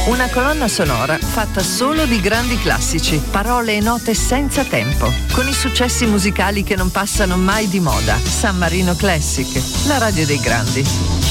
Una colonna sonora fatta solo di grandi classici, parole e note senza tempo, con i successi musicali che non passano mai di moda. San Marino Classic, la radio dei grandi.